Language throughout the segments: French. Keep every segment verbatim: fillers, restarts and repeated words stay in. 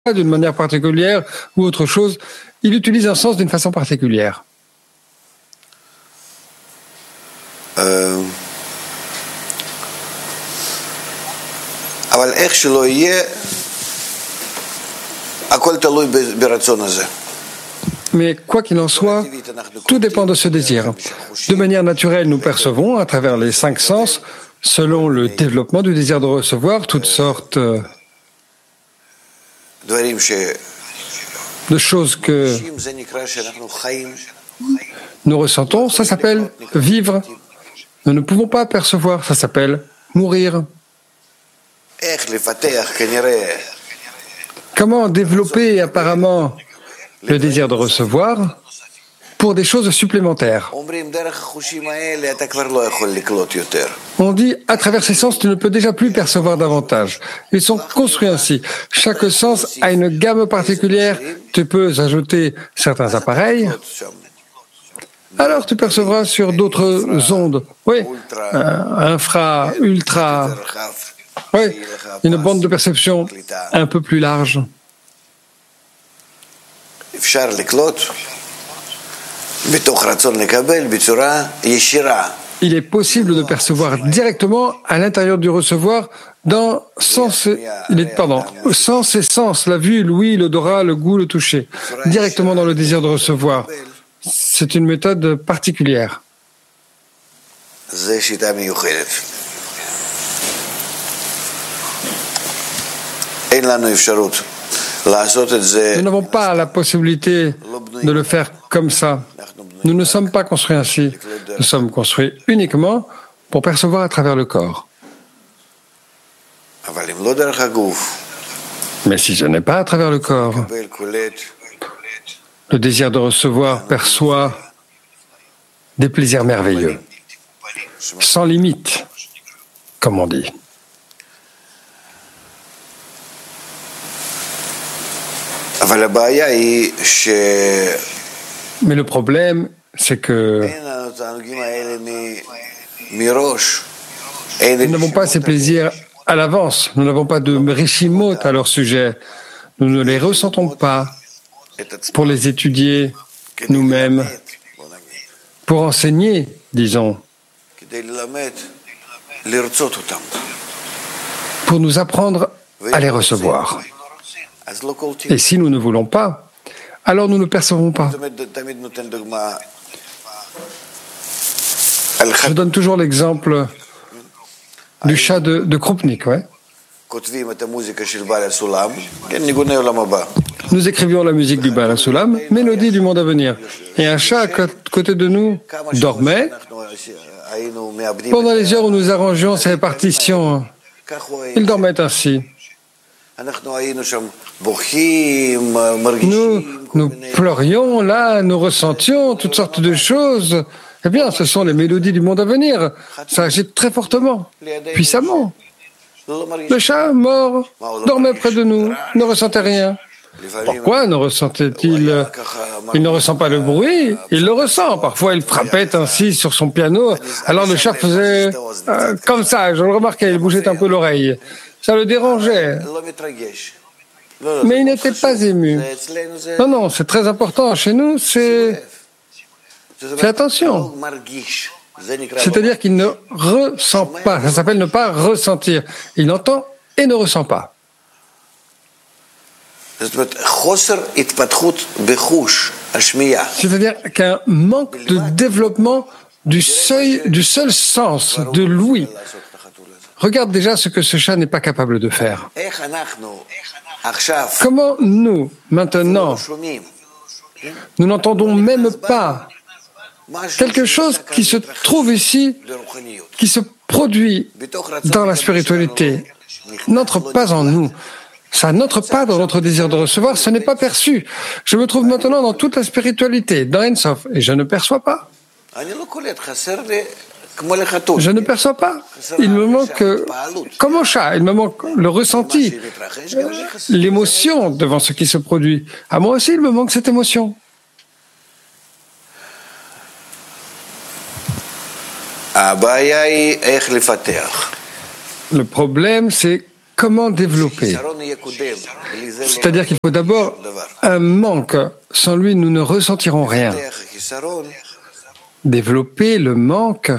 d'une manière particulière ou autre chose, il utilise un sens d'une façon particulière. Euh... Mais quoi qu'il en soit, tout dépend de ce désir. De manière naturelle, nous percevons, à travers les cinq sens, selon le développement du désir de recevoir, toutes sortes de choses que nous ressentons. Ça s'appelle vivre. Nous ne pouvons pas percevoir, ça s'appelle mourir. Comment développer apparemment le désir de recevoir pour des choses supplémentaires? On dit, à travers ces sens, tu ne peux déjà plus percevoir davantage. Ils sont construits ainsi. Chaque sens a une gamme particulière. Tu peux ajouter certains appareils. Alors tu percevras sur d'autres ondes. Oui, euh, infra, ultra. Oui, une bande de perception un peu plus large. Il est possible de percevoir directement à l'intérieur du recevoir dans sens, il est, pardon, sens et sens, la vue, l'ouïe, l'odorat, le goût, le toucher, directement dans le désir de recevoir. C'est une méthode particulière. Nous n'avons pas la possibilité de le faire comme ça. Nous ne sommes pas construits ainsi. Nous sommes construits uniquement pour percevoir à travers le corps. Mais si ce n'est pas à travers le corps, le désir de recevoir perçoit des plaisirs merveilleux, sans limite, comme on dit. Mais le problème, c'est que nous n'avons pas ces plaisirs à l'avance. Nous n'avons pas de rishimot à leur sujet. Nous ne les ressentons pas pour les étudier nous-mêmes, pour enseigner, disons, pour nous apprendre à les recevoir. Et si nous ne voulons pas, alors nous ne percevons pas. Je donne toujours l'exemple du chat de, de Krupnik. Ouais. Nous écrivions la musique du Baal HaSulam, mélodie du monde à venir. Et un chat à côté de nous dormait pendant les heures où nous arrangions ces partitions. Il dormait ainsi. Nous, nous pleurions là, nous ressentions toutes sortes de choses. Eh bien, ce sont les mélodies du monde à venir. Ça agite très fortement, puissamment. Le chat, mort, dormait près de nous, ne ressentait rien. Pourquoi ne ressentait-il? Il ne ressent pas le bruit, il le ressent. Parfois, il frappait ainsi sur son piano. Alors le chat faisait euh, comme ça, je le remarquais, il bougeait un peu l'oreille. Ça le dérangeait. Mais il n'était pas ému. Non, non, c'est très important. Chez nous, c'est... Fais attention. C'est-à-dire qu'il ne ressent pas. Ça s'appelle ne pas ressentir. Il entend et ne ressent pas. C'est-à-dire qu'un manque de développement du seuil, du seul sens, de l'ouïe. Regarde déjà ce que ce chat n'est pas capable de faire. Comment nous, maintenant, nous n'entendons même pas quelque chose qui se trouve ici, qui se produit dans la spiritualité, n'entre pas en nous. Ça n'entre pas dans notre désir de recevoir, ce n'est pas perçu. Je me trouve maintenant dans toute la spiritualité, dans Ein Sof, et je ne perçois pas. Je ne perçois pas. Il me manque, comme au chat, il me manque le ressenti, l'émotion devant ce qui se produit. À moi aussi, il me manque cette émotion. Le problème, c'est comment développer? C'est-à-dire qu'il faut d'abord un manque. Sans lui, nous ne ressentirons rien. Développer le manque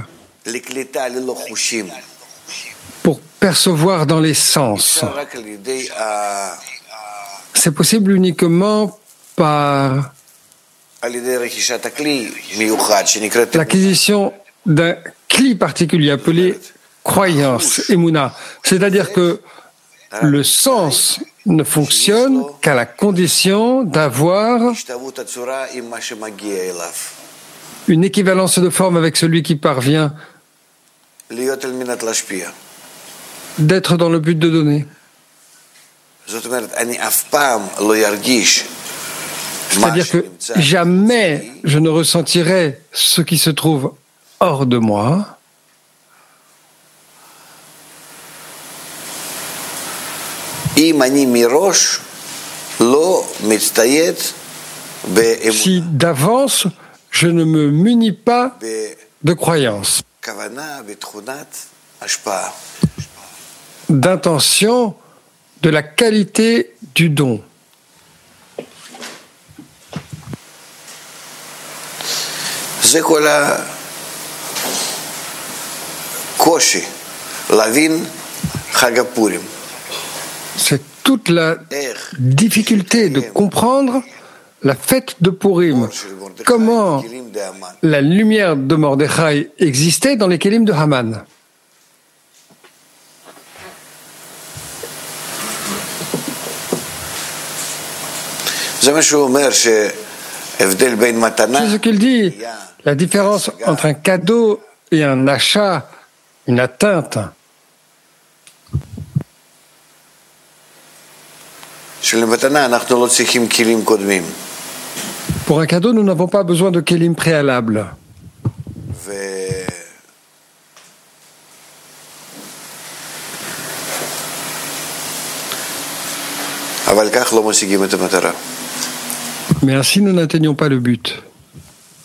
pour percevoir dans les sens. C'est possible uniquement par l'acquisition d'un cli particulier appelé croyance, Emouna. C'est-à-dire que le sens ne fonctionne qu'à la condition d'avoir une équivalence de forme avec celui qui parvient, d'être dans le but de donner. C'est-à-dire que jamais je ne ressentirai ce qui se trouve hors de moi. Si d'avance, je ne me munis pas de croyance, d'intention, de la qualité du don. C'est toute la difficulté de comprendre la fête de Purim. Comment la lumière de Mordechai existait dans les kelim de Haman. C'est ce qu'il dit. La différence entre un cadeau et un achat, une atteinte. Pour un cadeau, nous n'avons pas besoin de kelim préalables. Mais ainsi, nous n'atteignons pas le but.